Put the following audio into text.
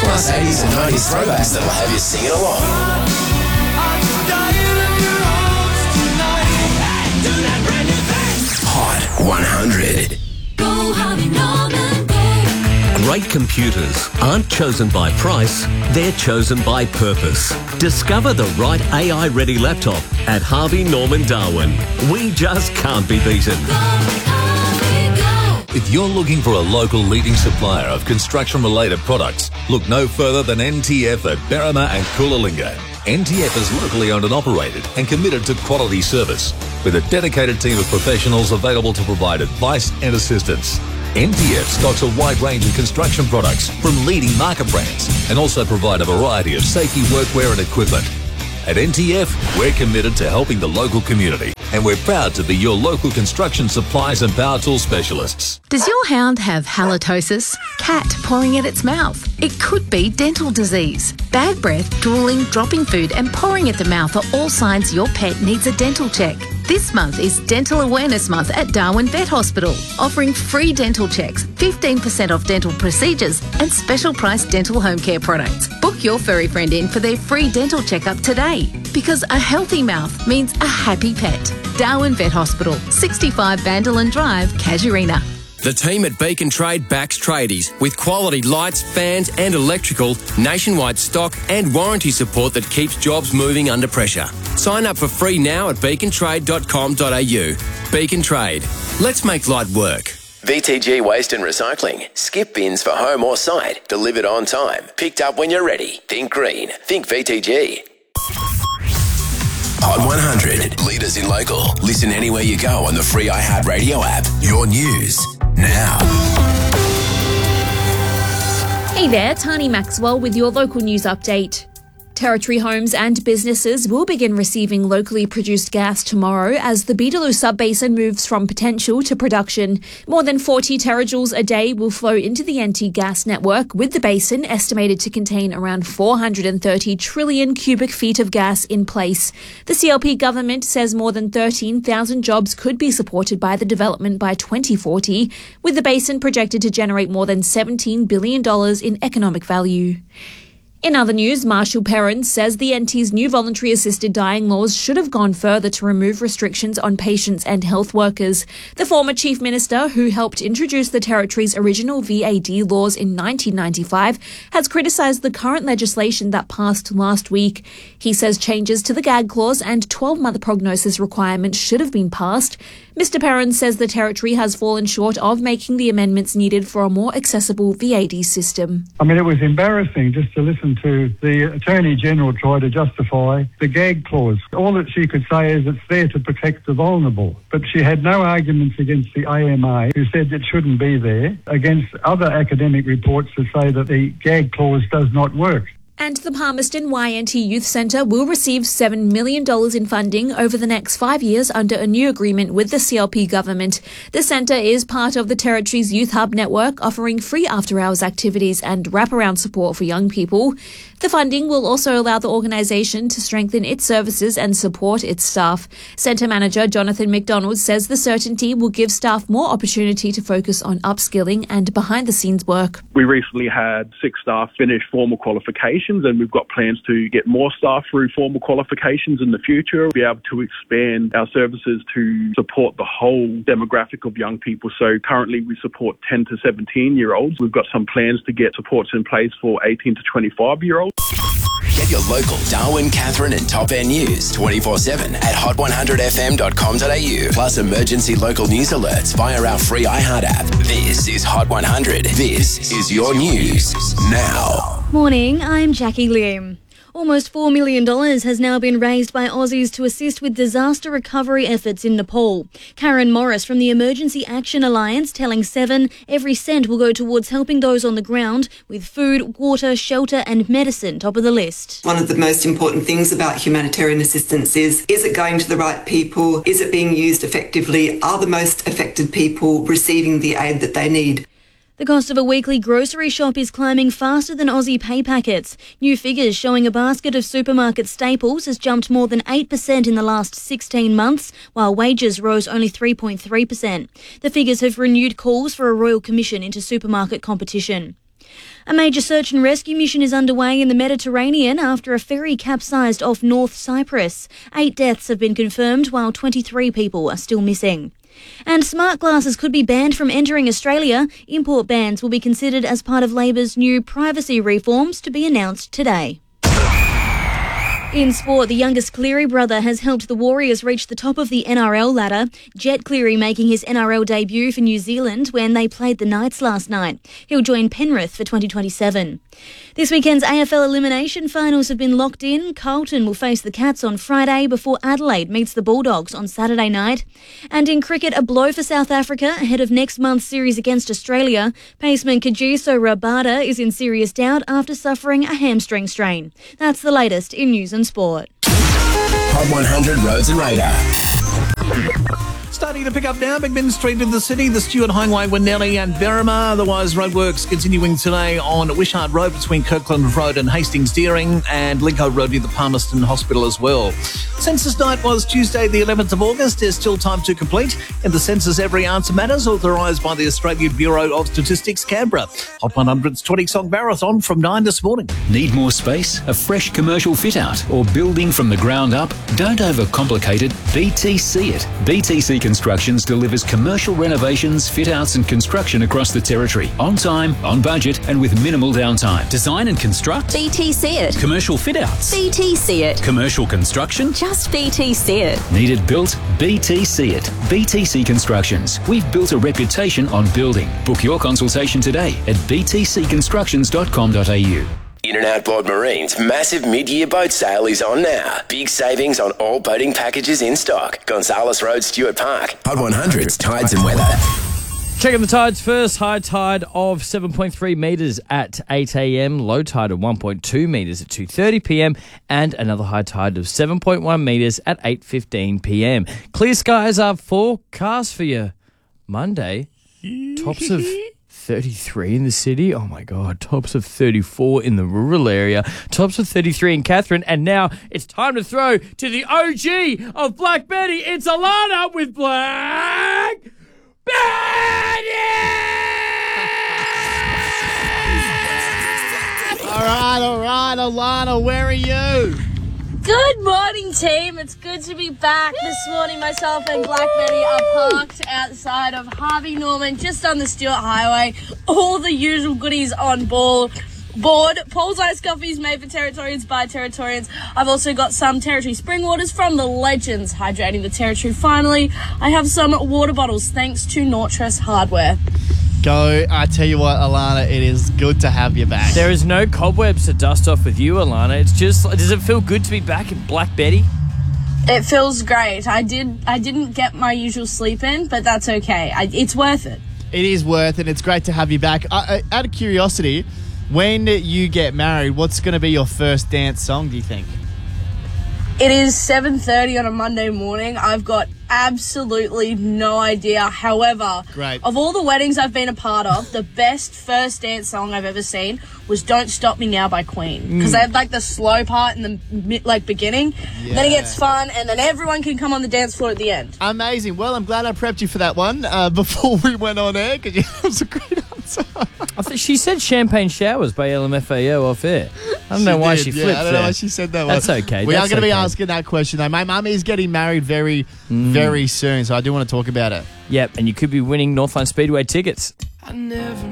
Plus 80s and 90s throwbacks that'll have you singing along. Hot 100. Go Harvey Norman, go. Great computers aren't chosen by price, they're chosen by purpose. Discover the right AI-ready laptop at Harvey Norman Darwin. We just can't be beaten. Go Harvey, go. If you're looking for a local leading supplier of construction-related products, look no further than NTF at Berrima and Coolalingga. NTF is locally owned and operated and committed to quality service, with a dedicated team of professionals available to provide advice and assistance. NTF stocks a wide range of construction products from leading market brands and also provide a variety of safety workwear and equipment. At NTF, we're committed to helping the local community, and we're proud to be your local construction supplies and power tool specialists. Does your hound have halitosis? Cat pouring at its mouth? It could be dental disease. Bad breath, drooling, dropping food and pouring at the mouth are all signs your pet needs a dental check. This month is Dental Awareness Month at Darwin Vet Hospital, offering free dental checks, 15% off dental procedures and special price dental home care products. Book your furry friend in for their free dental checkup today, because a healthy mouth means a happy pet. Darwin Vet Hospital, 65 Vanderlyn Drive, Casuarina. The team at Beacon Trade backs tradies with quality lights, fans and electrical, nationwide stock and warranty support that keeps jobs moving under pressure. Sign up for free now at beacontrade.com.au. Beacon Trade. Let's make light work. VTG Waste and Recycling. Skip bins for home or site. Delivered on time. Picked up when you're ready. Think green. Think VTG. Hot 100. Leaders in local. Listen anywhere you go on the free iHeartRadio app. Your news now. Hey there, Tani Maxwell with your local news update. Territory homes and businesses will begin receiving locally produced gas tomorrow as the Beetaloo Subbasin moves from potential to production. More than 40 terajoules a day will flow into the NT gas network, with the basin estimated to contain around 430 trillion cubic feet of gas in place. The CLP government says more than 13,000 jobs could be supported by the development by 2040, with the basin projected to generate more than $17 billion in economic value. In other news, Marshall Perrin says the NT's new voluntary assisted dying laws should have gone further to remove restrictions on patients and health workers. The former Chief Minister, who helped introduce the Territory's original VAD laws in 1995, has criticised the current legislation that passed last week. He says changes to the gag clause and 12-month prognosis requirement should have been passed. Mr Perrin says the Territory has fallen short of making the amendments needed for a more accessible VAD system. I mean, it was embarrassing just to listen to the Attorney-General try to justify the gag clause. All that she could say is it's there to protect the vulnerable. But she had no arguments against the AMA, who said it shouldn't be there, against other academic reports that say that the gag clause does not work. And the Palmerston YNT Youth Centre will receive $7 million in funding over the next 5 years under a new agreement with the CLP government. The centre is part of the Territory's Youth Hub network, offering free after-hours activities and wraparound support for young people. The funding will also allow the organisation to strengthen its services and support its staff. Centre Manager Jonathan McDonald says the certainty will give staff more opportunity to focus on upskilling and behind-the-scenes work. We recently had 6 staff finish formal qualifications, and we've got plans to get more staff through formal qualifications in the future. We'll be able to expand our services to support the whole demographic of young people. So currently we support 10 to 17-year-olds. We've got some plans to get supports in place for 18 to 25-year-olds. Get your local Darwin, Catherine and Top End news 24/7 at hot100fm.com.au. Plus emergency local news alerts via our free iHeart app. This is Hot 100. This is your news now. Morning, I'm Jackie Lim. Almost $4 million has now been raised by Aussies to assist with disaster recovery efforts in Nepal. Karen Morris from the Emergency Action Alliance telling Seven every cent will go towards helping those on the ground with food, water, shelter and medicine top of the list. One of the most important things about humanitarian assistance is it going to the right people? Is it being used effectively? Are the most affected people receiving the aid that they need? The cost of a weekly grocery shop is climbing faster than Aussie pay packets. New figures showing a basket of supermarket staples has jumped more than 8% in the last 16 months, while wages rose only 3.3%. The figures have renewed calls for a royal commission into supermarket competition. A major search and rescue mission is underway in the Mediterranean after a ferry capsized off North Cyprus. 8 deaths have been confirmed, while 23 people are still missing. And smart glasses could be banned from entering Australia. Import bans will be considered as part of Labor's new privacy reforms to be announced today. In sport, the youngest Cleary brother has helped the Warriors reach the top of the NRL ladder. Jet Cleary making his NRL debut for New Zealand when they played the Knights last night. He'll join Penrith for 2027. This weekend's AFL elimination finals have been locked in. Carlton will face the Cats on Friday before Adelaide meets the Bulldogs on Saturday night. And in cricket, a blow for South Africa ahead of next month's series against Australia. Paceman Kagiso Rabada is in serious doubt after suffering a hamstring strain. That's the latest in news and sport. Hot 100 Roads and Radar. Starting to pick up now, McMinn Street in the city, the Stuart Highway, Winnelly and Berrima. Otherwise, roadworks continuing today on Wishart Road between Kirkland Road and Hastings Deering, and Lincoln Road near the Palmerston Hospital as well. Census night was Tuesday the 11th of August. There's still time to complete. In the census, every answer matters, authorised by the Australian Bureau of Statistics, Canberra. Hot 100's 20-song marathon from 9 this morning. Need more space? A fresh commercial fit-out? Or building from the ground up? Don't overcomplicate it. BTC it. BTC Constructions delivers commercial renovations, fit-outs and construction across the territory. On time, on budget and with minimal downtime. Design and construct? BTC it. Commercial fit-outs? BTC it. Commercial construction? Just BTC it. Need it built? BTC it. BTC Constructions. We've built a reputation on building. Book your consultation today at btcconstructions.com.au. In and Outboard Marine's massive mid-year boat sale is on now. Big savings on all boating packages in stock. Gonzales Road, Stuart Park. Hot 100's Tides and Weather. Checking the tides first. High tide of 7.3 metres at 8 a.m. Low tide of 1.2 metres at 2:30 p.m. And another high tide of 7.1 metres at 8:15 p.m. Clear skies are forecast for you Monday. Tops of 33 in the city. Oh my God. Tops of 34 in the rural area. Tops of 33 in Katherine. And now it's time to throw to the OG of Black Betty. It's Alana with Black Betty! All right, Alana, where are you? Good morning, team. It's good to be back this morning. Myself and Black Betty are parked outside of Harvey Norman, just on the Stuart Highway. All the usual goodies on board. Paul's Ice Coffees made for Territorians by Territorians. I've also got some Territory spring waters from the legends, hydrating the Territory. Finally, I have some water bottles, thanks to Nortress Hardware. Go. I tell you what, Alana, it is good to have you back. There is no cobwebs to dust off with you, Alana. It's just, does it feel good to be back in Black Betty? It feels great. I didn't get my usual sleep in, but that's okay. It's worth it. It is worth it. It's great to have you back. Out of curiosity, when you get married, what's going to be your first dance song, do you think? It is 7:30 on a Monday morning. I've got absolutely no idea. However, great. Of all the weddings I've been a part of, the best first dance song I've ever seen was Don't Stop Me Now by Queen. Because they had like the slow part in the beginning. Yeah. Then it gets fun and then everyone can come on the dance floor at the end. Amazing. Well, I'm glad I prepped you for that one before we went on air because it was a great answer. I think she said Champagne Showers by LMFAO off air. I don't know why she flipped I don't know why she said that. That's okay. We are going to be asking that question though. My mum is getting married very soon, so I do want to talk about it. Yep, and you could be winning Northland Speedway tickets.